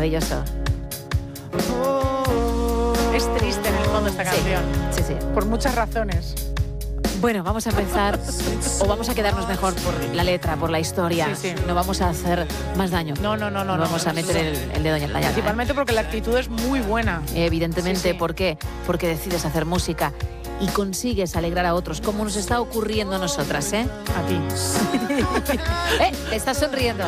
Maravilloso. Es triste en el fondo esta canción. Sí, sí. Por muchas razones. Bueno, vamos a empezar, o vamos a quedarnos mejor por la letra, por la historia. Sí, sí. No vamos a hacer más daño. No. Vamos a meter el dedo en la llaga. Principalmente porque la actitud es muy buena. Evidentemente, Sí. ¿por qué? Porque decides hacer música y consigues alegrar a otros, como nos está ocurriendo a nosotras, ¿eh? A ti. Te estás sonriendo.